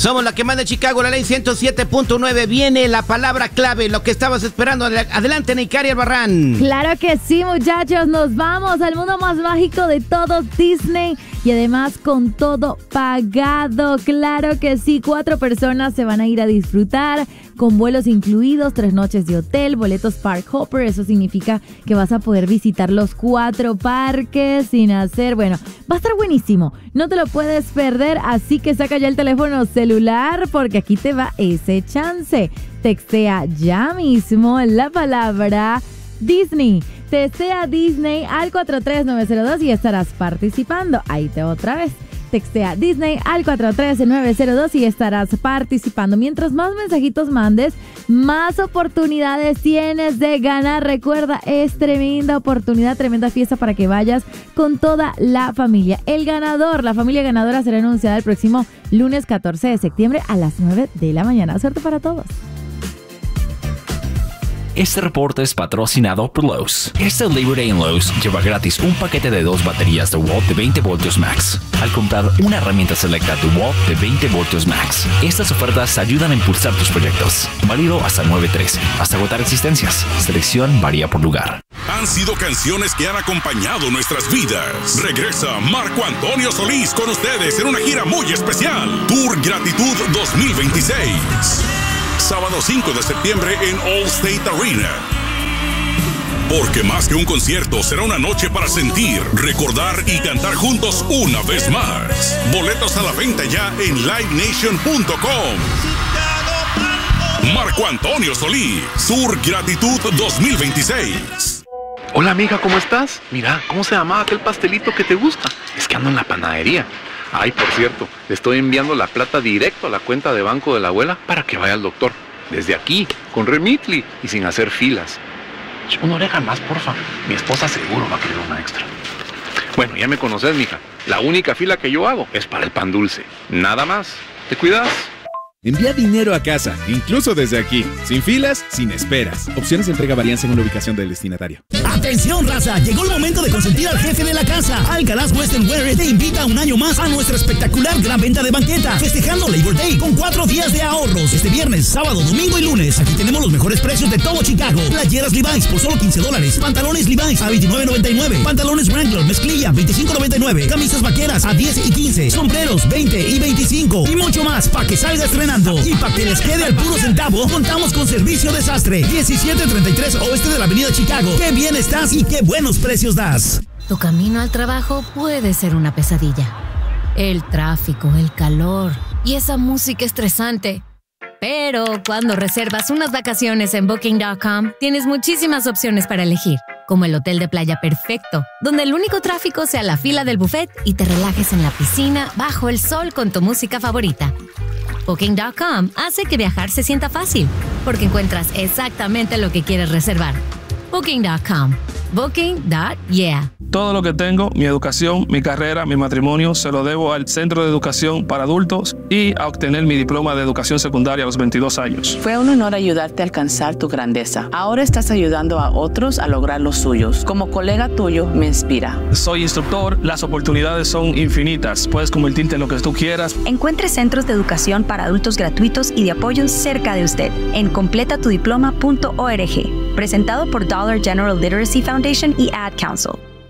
Somos la que manda Chicago, la ley 107.9. Viene la palabra clave, lo que estabas esperando. Adelante, Neikari Albarrán. Claro que sí, muchachos. Nos vamos al mundo más mágico de todo Disney. Y además con todo pagado. Claro que sí, 4 personas se van a ir a disfrutar con vuelos incluidos, 3 noches de hotel, boletos Park Hopper. Eso significa que vas a poder visitar los 4 parques sin hacer... Bueno, va a estar buenísimo. No te lo puedes perder, así que saca ya el teléfono celular porque aquí te va ese chance. Textea ya mismo la palabra Disney. Textea Disney al 43902 y estarás participando. Ahí te otra vez. Textea Disney al 43902 y estarás participando. Mientras más mensajitos mandes, más oportunidades tienes de ganar. Recuerda, es tremenda oportunidad, tremenda fiesta para que vayas con toda la familia. El ganador, la familia ganadora será anunciada el próximo lunes 14 de septiembre a las 9 de la mañana. Suerte para todos. Este reporte es patrocinado por Lowe's. Este Labor Day en Lowe's lleva gratis un paquete de 2 baterías DeWalt de 20 voltios max al comprar una herramienta selecta DeWalt de 20 voltios max. Estas ofertas ayudan a impulsar tus proyectos. Válido hasta 9/13, hasta agotar existencias. Selección varía por lugar. Han sido canciones que han acompañado nuestras vidas. Regresa Marco Antonio Solís con ustedes en una gira muy especial. Tour Gratitud 2026. Sábado 5 de septiembre en Allstate Arena. Porque más que un concierto, será una noche para sentir, recordar y cantar juntos una vez más. Boletos a la venta ya en livenation.com. Marco Antonio Solís, Tour Gratitud 2026. Hola amiga, ¿cómo estás? Mira, ¿cómo se llama aquel pastelito que te gusta? Es que ando en la panadería. Ay, por cierto, le estoy enviando la plata directo a la cuenta de banco de la abuela para que vaya al doctor. Desde aquí, con Remitly y sin hacer filas. Una oreja más, porfa. Mi esposa seguro va a querer una extra. Bueno, ya me conoces, mija. La única fila que yo hago es para el pan dulce. Nada más. ¿Te cuidas? Envía dinero a casa, incluso desde aquí, sin filas, sin esperas. Opciones de entrega varían según la ubicación del destinatario. ¡Atención, raza! Llegó el momento de consentir al jefe de la casa. Alcaraz Western Wear te invita un año más a nuestra espectacular gran venta de banqueta, festejando Labor Day con 4 días de ahorros. Este viernes, sábado, domingo y lunes. Aquí tenemos los mejores precios de todo Chicago. Playeras Levi's por solo $15. Pantalones Levi's a $29.99. Pantalones Wrangler mezclilla $25.99. Camisas vaqueras a $10 y $15. Sombreros $20 y $25. Y mucho más para que salga estrenando. Y para que les quede al puro centavo, contamos con servicio desastre. 1733 oeste de la avenida Chicago. ¡Qué bien estás y qué buenos precios das! Tu camino al trabajo puede ser una pesadilla. El tráfico, el calor y esa música estresante. Pero cuando reservas unas vacaciones en Booking.com, tienes muchísimas opciones para elegir, como el hotel de playa perfecto, donde el único tráfico sea la fila del buffet y te relajes en la piscina bajo el sol con tu música favorita. Booking.com hace que viajar se sienta fácil, porque encuentras exactamente lo que quieres reservar. Booking.com. Booking.yeah. Todo lo que tengo, mi educación, mi carrera, mi matrimonio, se lo debo al Centro de Educación para Adultos y a obtener mi diploma de educación secundaria a los 22 años. Fue un honor ayudarte a alcanzar tu grandeza. Ahora estás ayudando a otros a lograr los suyos. Como colega tuyo, me inspira. Soy instructor, las oportunidades son infinitas. Puedes convertirte en lo que tú quieras. Encuentre centros de educación para adultos gratuitos y de apoyo cerca de usted en completatudiploma.org. Presentado por Dollar General Literacy Foundation y Ad Council.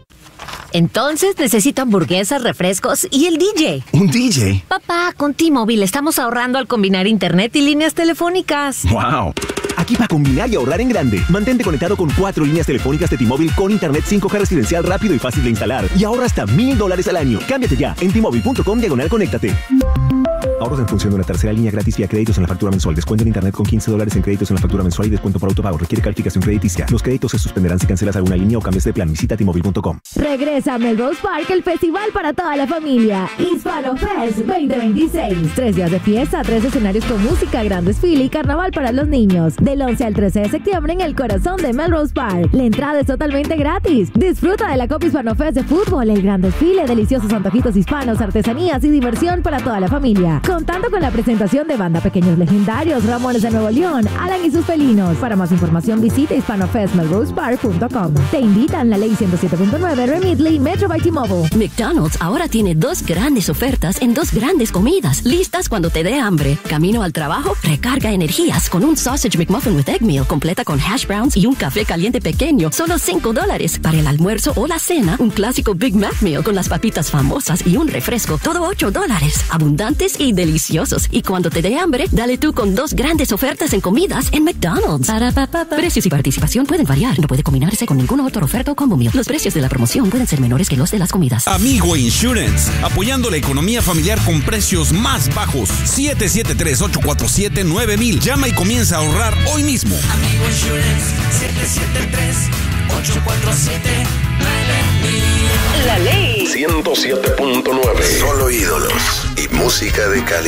Entonces necesito hamburguesas, refrescos y el DJ. ¿Un DJ? Papá, con T-Mobile estamos ahorrando al combinar internet y líneas telefónicas. ¡Wow! Aquí para combinar y ahorrar en grande. Mantente conectado con 4 líneas telefónicas de T-Mobile con internet 5G residencial rápido y fácil de instalar. Y ahorra hasta $1,000 al año. Cámbiate ya en T-Mobile.com/conéctate. Ahorros en función de una tercera línea gratis vía créditos en la factura mensual. Descuento en internet con $15 en créditos en la factura mensual y descuento por autopago. Requiere calificación crediticia. Los créditos se suspenderán si cancelas alguna línea o cambias de plan. Visita T-Mobile.com. Regresa a Melrose Park, el festival para toda la familia. Hispano Fest 2026. 3 días de fiesta, 3 escenarios con música, gran desfile y carnaval para los niños. Del 11 al 13 de septiembre en el corazón de Melrose Park. La entrada es totalmente gratis. Disfruta de la Copa Hispano Fest de fútbol, el gran desfile, deliciosos antojitos hispanos, artesanías y diversión para toda la familia. Contando con la presentación de banda Pequeños Legendarios, Ramones de Nuevo León, Alan y sus felinos. Para más información visita hispanofestmelrosebar.com. Te invitan la ley 107.9, Remitly, Metro by T-Mobile. McDonald's ahora tiene 2 grandes ofertas en 2 grandes comidas, listas cuando te dé hambre. Camino al trabajo, recarga energías con un Sausage McMuffin with Egg Meal completa con hash browns y un café caliente pequeño, solo $5. Para el almuerzo o la cena, un clásico Big Mac Meal con las papitas famosas y un refresco, todo $8. Abundantes y deliciosos. Y cuando te dé hambre, dale tú con 2 grandes ofertas en comidas en McDonald's. Precios y participación pueden variar. No puede combinarse con ninguna otra oferta o combo meal. Los precios de la promoción pueden ser menores que los de las comidas. Amigo Insurance, apoyando la economía familiar con precios más bajos. 773-847-9000. Llama y comienza a ahorrar hoy mismo. Amigo Insurance, 773-847-9000. La ley 107.9. Solo ídolos y música de calidad.